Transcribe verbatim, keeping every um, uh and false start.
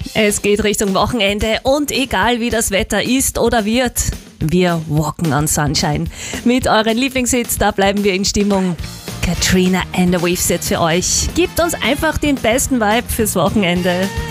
Es geht Richtung Wochenende und egal wie das Wetter ist oder wird, wir walken on Sunshine. Mit euren Lieblingshits, da bleiben wir in Stimmung. Katrina and the Waves jetzt für euch. Gebt uns einfach den besten Vibe fürs Wochenende.